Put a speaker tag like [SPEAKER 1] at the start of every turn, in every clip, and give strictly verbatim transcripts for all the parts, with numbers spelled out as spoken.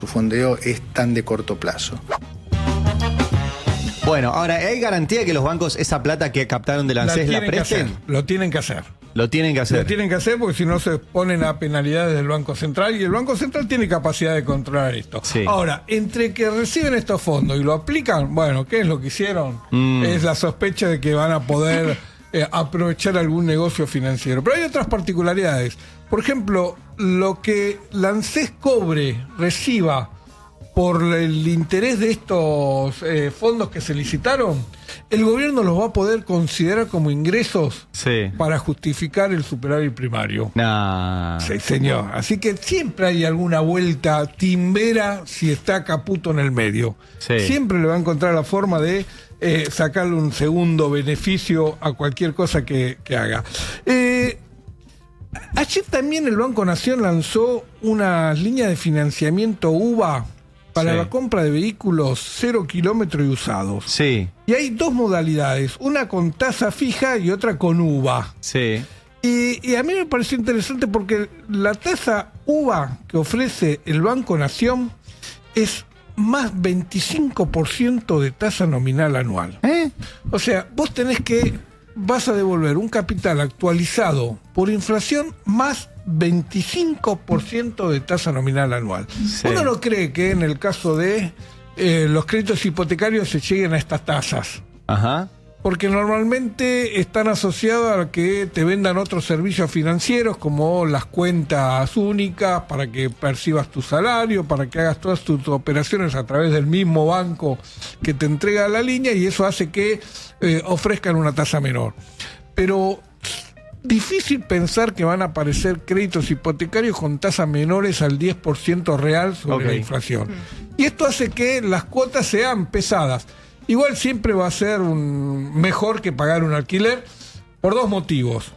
[SPEAKER 1] Su fondeo es tan de corto plazo.
[SPEAKER 2] Bueno, ahora, ¿hay garantía de que los bancos esa plata que captaron del ANSES la, la presten?
[SPEAKER 3] Lo tienen que hacer.
[SPEAKER 2] Lo tienen que hacer.
[SPEAKER 3] Lo tienen que hacer porque si no se ponen a penalidades del Banco Central y el Banco Central tiene capacidad de controlar esto.
[SPEAKER 2] Sí.
[SPEAKER 3] Ahora, entre que reciben estos fondos y lo aplican, bueno, ¿qué es lo que hicieron? Mm. Es la sospecha de que van a poder eh, aprovechar algún negocio financiero. Pero hay otras particularidades. Por ejemplo, lo que la ANSES cobre, reciba por el interés de estos eh, fondos que se licitaron, el gobierno los va a poder considerar como ingresos
[SPEAKER 2] sí.
[SPEAKER 3] para justificar el superávit primario.
[SPEAKER 2] Nah.
[SPEAKER 3] Sí, señor. Así que siempre hay alguna vuelta timbera si está Caputo en el medio.
[SPEAKER 2] Sí.
[SPEAKER 3] Siempre le va a encontrar la forma de eh, sacarle un segundo beneficio a cualquier cosa que, que haga. Eh, ayer también el Banco Nación lanzó una línea de financiamiento U V A para sí. la compra de vehículos cero kilómetro y usados.
[SPEAKER 2] Sí.
[SPEAKER 3] Y hay dos modalidades, una con tasa fija y otra con U V A.
[SPEAKER 2] Sí.
[SPEAKER 3] Y, y a mí me pareció interesante porque la tasa U V A que ofrece el Banco Nación es más veinticinco por ciento de tasa nominal anual.
[SPEAKER 2] ¿Eh?
[SPEAKER 3] O sea, vos tenés que, vas a devolver un capital actualizado por inflación más veinticinco por ciento de tasa nominal anual. Sí. Uno no cree que en el caso de eh, los créditos hipotecarios se lleguen a estas tasas.
[SPEAKER 2] Ajá.
[SPEAKER 3] Porque normalmente están asociados a que te vendan otros servicios financieros como las cuentas únicas para que percibas tu salario, para que hagas todas tus operaciones a través del mismo banco que te entrega la línea, y eso hace que eh, ofrezcan una tasa menor. Pero difícil pensar que van a aparecer créditos hipotecarios con tasas menores al diez por ciento real sobre okay. la inflación. Y esto hace que las cuotas sean pesadas. Igual siempre va a ser un mejor que pagar un alquiler por dos motivos.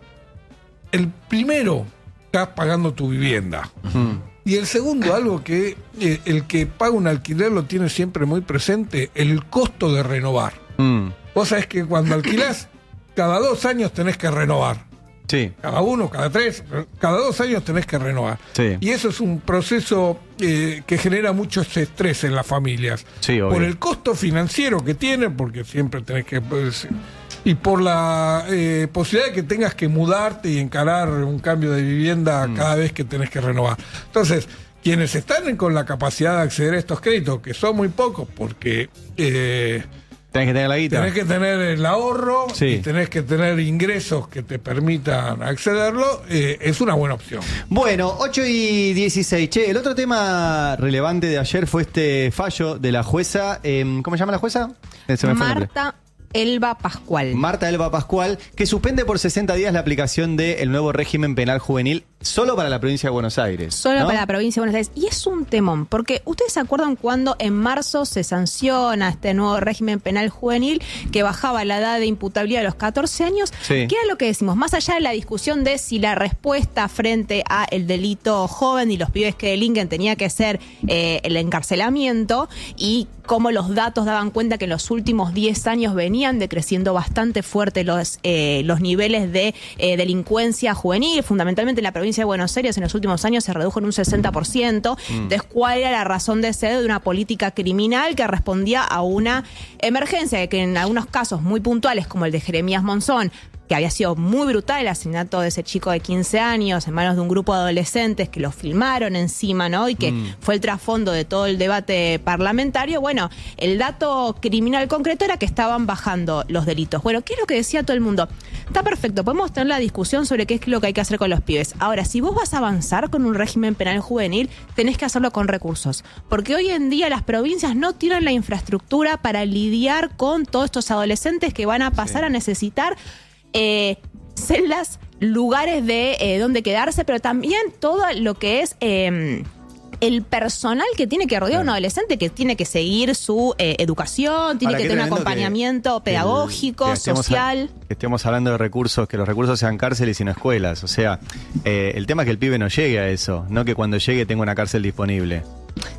[SPEAKER 3] El primero, estás pagando tu vivienda. Uh-huh. Y el segundo, algo que eh, el que paga un alquiler lo tiene siempre muy presente, el costo de renovar. Uh-huh. Vos sabés que cuando alquilás, cada dos años tenés que renovar.
[SPEAKER 2] Sí.
[SPEAKER 3] Cada uno, cada tres, cada dos años tenés que renovar.
[SPEAKER 2] Sí.
[SPEAKER 3] Y eso es un proceso eh, que genera mucho estrés en las familias.
[SPEAKER 2] Sí, obvio.
[SPEAKER 3] Por el costo financiero que tiene, porque siempre tenés que... Pues, y por la eh, posibilidad de que tengas que mudarte y encarar un cambio de vivienda mm. cada vez que tenés que renovar. Entonces, quienes están con la capacidad de acceder a estos créditos, que son muy pocos, porque... Eh,
[SPEAKER 2] Tenés que tener la guita.
[SPEAKER 3] Tenés que tener el ahorro,
[SPEAKER 2] sí.
[SPEAKER 3] y tenés que tener ingresos que te permitan accederlo, eh, es una buena opción.
[SPEAKER 2] Bueno, ocho y dieciséis. Che, el otro tema relevante de ayer fue este fallo de la jueza, eh, ¿cómo se llama la jueza?
[SPEAKER 4] Se me Marta Elba Pascual.
[SPEAKER 2] Marta Elba Pascual, que suspende por sesenta días la aplicación del nuevo régimen penal juvenil solo para la provincia de Buenos Aires.
[SPEAKER 4] Solo
[SPEAKER 2] ¿no?
[SPEAKER 4] para la provincia de Buenos Aires. Y es un temón, porque ustedes se acuerdan cuando en marzo se sanciona este nuevo régimen penal juvenil que bajaba la edad de imputabilidad de los catorce años.
[SPEAKER 2] Sí.
[SPEAKER 4] ¿Qué era lo que decimos? Más allá de la discusión de si la respuesta frente a el delito joven y los pibes que delinquen tenía que ser eh, el encarcelamiento, y cómo los datos daban cuenta que en los últimos diez años venían decreciendo bastante fuerte los, eh, los niveles de eh, delincuencia juvenil, fundamentalmente en la provincia de Buenos Aires en los últimos años se redujo en un sesenta por ciento. Mm. Entonces, ¿cuál era la razón de ser de una política criminal que respondía a una emergencia que en algunos casos muy puntuales, como el de Jeremías Monzón, que había sido muy brutal el asesinato de ese chico de quince años en manos de un grupo de adolescentes que lo filmaron encima, ¿no? Y que mm. fue el trasfondo de todo el debate parlamentario. Bueno, el dato criminal concreto era que estaban bajando los delitos. Bueno, ¿qué es lo que decía todo el mundo? Está perfecto, podemos tener la discusión sobre qué es lo que hay que hacer con los pibes. Ahora, si vos vas a avanzar con un régimen penal juvenil, tenés que hacerlo con recursos. Porque hoy en día las provincias no tienen la infraestructura para lidiar con todos estos adolescentes que van a pasar sí. a necesitar Eh, celdas, lugares de eh, donde quedarse, pero también todo lo que es eh, el personal que tiene que rodear a un adolescente, que tiene que seguir su eh, educación, tiene
[SPEAKER 2] Ahora,
[SPEAKER 4] que tener un acompañamiento que, pedagógico, que social.
[SPEAKER 2] A, que estemos hablando de recursos, que los recursos sean cárceles y no escuelas. O sea, eh, el tema es que el pibe no llegue a eso, no que cuando llegue tenga una cárcel disponible.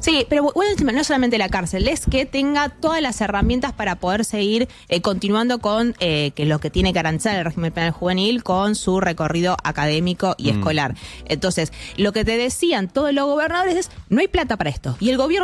[SPEAKER 4] Sí, pero bueno, no solamente la cárcel, es que tenga todas las herramientas para poder seguir eh, continuando con eh, que lo que tiene que garantizar el régimen penal juvenil con su recorrido académico y mm. escolar. Entonces, lo que te decían todos los gobernadores es, no hay plata para esto. Y el gobierno